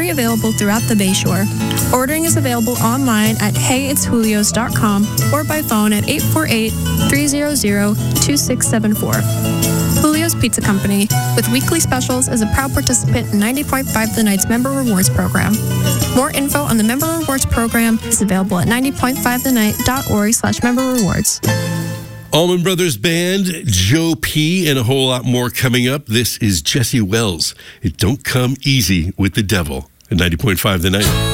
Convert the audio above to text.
delivery available throughout the Bayshore. Ordering is available online at heyitsjulios.com or by phone at 848-300-2674. Julio's Pizza Company, with weekly specials, is a proud participant in 90.5 The Night's Member Rewards Program. More info on the Member Rewards Program is available at 90.5thennight.org/member rewards. Allman Brothers Band, Joe P., and a whole lot more coming up. This is Jesse Wells. It don't come easy with the devil at 90.5 The Night.